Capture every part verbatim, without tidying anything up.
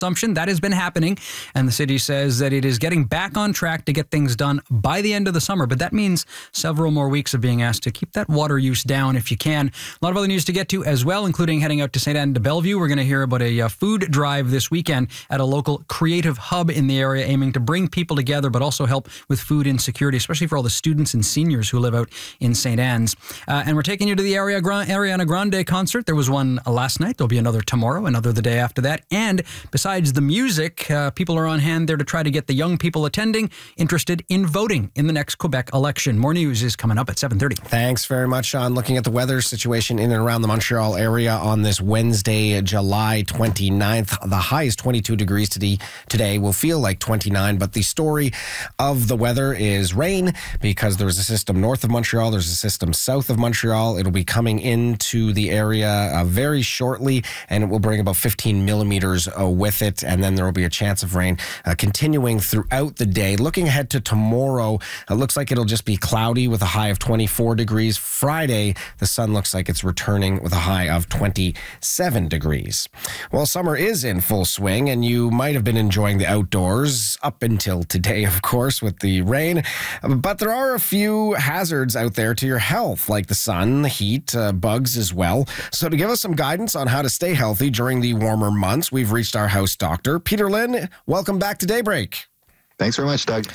Assumption that has been happening, and the city says that it is getting back on track to get things done by the end of the summer. But that means several more weeks of being asked to keep that water use down if you can. A lot of other news to get to as well, including heading out to Saint Anne de Bellevue. We're going to hear about a uh, food drive this weekend at a local creative hub in the area, aiming to bring people together, but also help with food insecurity, especially for all the students and seniors who live out in Saint Anne's. Uh, and we're taking you to the Area Gra- Ariana Grande concert. There was one last night. There'll be another tomorrow, another the day after that. And besides Besides the music, uh, people are on hand there to try to get the young people attending interested in voting in the next Quebec election. More news is coming up at seven thirty. Thanks very much, Sean. Looking at the weather situation in and around the Montreal area on this Wednesday, July twenty-ninth. The high is twenty-two degrees today. Today will feel like twenty-nine, but the story of the weather is rain because there's a system north of Montreal. There's a system south of Montreal. It'll be coming into the area uh, very shortly, and it will bring about fifteen millimeters uh, with it, and then there will be a chance of rain uh, continuing throughout the day. Looking ahead to tomorrow, it looks like it'll just be cloudy with a high of twenty-four degrees. Friday, the sun looks like it's returning with a high of twenty-seven degrees. Well, summer is in full swing, and you might have been enjoying the outdoors up until today, of course, with the rain. But there are a few hazards out there to your health, like the sun, the heat, uh, bugs as well. So to give us some guidance on how to stay healthy during the warmer months, we've reached our house doctor, Peter Lynn. Welcome back to Daybreak. Thanks very much, Doug.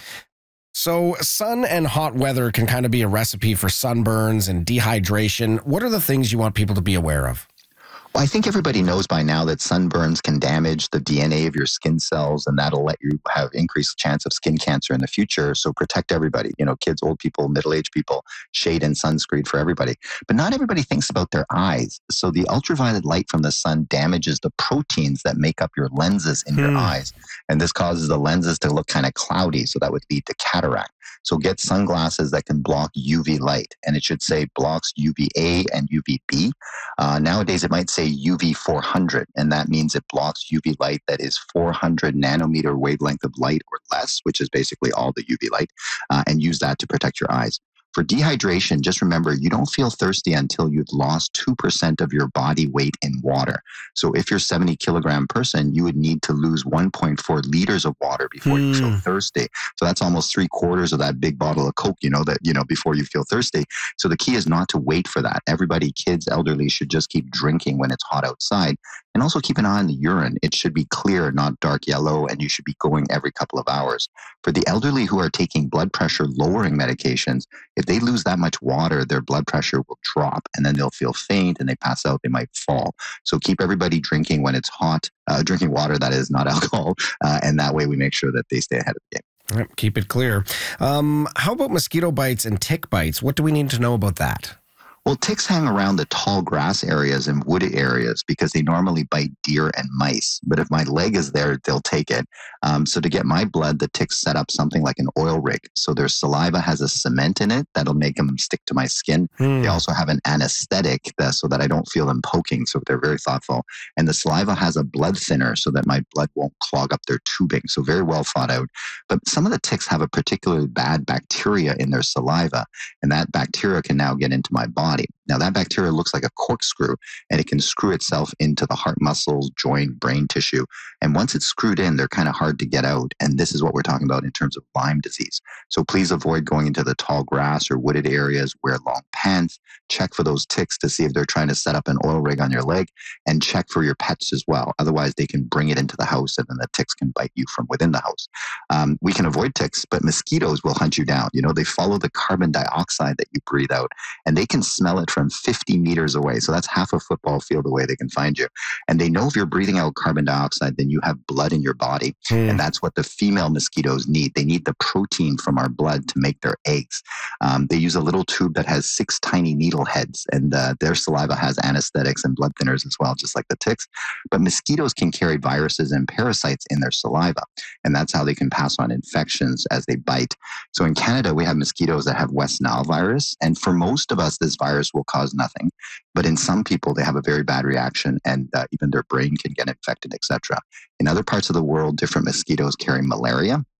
So sun and hot weather can kind of be a recipe for sunburns and dehydration. What are the things you want people to be aware of? Well, I think everybody knows by now that sunburns can damage the D N A of your skin cells, and that'll let you have increased chance of skin cancer in the future. So protect everybody, you know, kids, old people, middle-aged people, shade and sunscreen for everybody. But not everybody thinks about their eyes. So the ultraviolet light from the sun damages the proteins that make up your lenses in hmm. your eyes. And this causes the lenses to look kind of cloudy. So that would lead to cataract. So get sunglasses that can block U V light. And it should say blocks U V A and U V B. Uh, nowadays, it might say U V four hundred. And that means it blocks U V light that is four hundred nanometer wavelength of light or less, which is basically all the U V light. Uh, and use that to protect your eyes. For dehydration, just remember, you don't feel thirsty until you've lost two percent of your body weight in water. So if you're a seventy kilogram person, you would need to lose one point four liters of water before mm. you feel thirsty. So that's almost three quarters of that big bottle of Coke, you know, that, you know, before you feel thirsty. So the key is not to wait for that. Everybody, kids, elderly, should just keep drinking when it's hot outside. And also keep an eye on the urine. It should be clear, not dark yellow, and you should be going every couple of hours. For the elderly who are taking blood pressure lowering medications, if they lose that much water, their blood pressure will drop, and then they'll feel faint and they pass out, they might fall. So keep everybody drinking when it's hot, uh, drinking water that is not alcohol, uh, and that way we make sure that they stay ahead of the game. Right, keep it clear. Um, how about mosquito bites and tick bites? What do we need to know about that? Well, ticks hang around the tall grass areas and wooded areas because they normally bite deer and mice. But if my leg is there, they'll take it. Um, so to get my blood, the ticks set up something like an oil rig. So their saliva has a cement in it that'll make them stick to my skin. Hmm. They also have an anesthetic that, so that I don't feel them poking. So they're very thoughtful. And the saliva has a blood thinner so that my blood won't clog up their tubing. So very well thought out. But some of the ticks have a particularly bad bacteria in their saliva. And that bacteria can now get into my body. Now, that bacteria looks like a corkscrew, and it can screw itself into the heart muscles, joint, brain tissue. And once it's screwed in, they're kind of hard to get out. And this is what we're talking about in terms of Lyme disease. So please avoid going into the tall grass or wooded areas. Wear long pants. Check for those ticks to see if they're trying to set up an oil rig on your leg, and check for your pets as well. Otherwise, they can bring it into the house, and then the ticks can bite you from within the house. Um, we can avoid ticks, but mosquitoes will hunt you down. You know, they follow the carbon dioxide that you breathe out, and they can smell it from fifty meters away. So that's half a football field away they can find you. And they know if you're breathing out carbon dioxide, then you have blood in your body. Mm. And that's what the female mosquitoes need. They need the protein from our blood to make their eggs. Um, they use a little tube that has six tiny needle heads, and uh, their saliva has anesthetics and blood thinners as well, just like the ticks. But mosquitoes can carry viruses and parasites in their saliva. And that's how they can pass on infections as they bite. So in Canada, we have mosquitoes that have West Nile virus. And for most of us, this virus will cause nothing. But in some people, they have a very bad reaction, and uh, even their brain can get infected, et cetera. In other parts of the world, different mosquitoes carry malaria.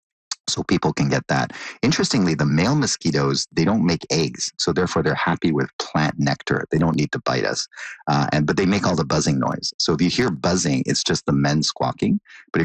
So people can get that. Interestingly, the male mosquitoes, they don't make eggs. So therefore they're happy with plant nectar. They don't need to bite us. Uh, and but they make all the buzzing noise. So if you hear buzzing, it's just the men squawking. But if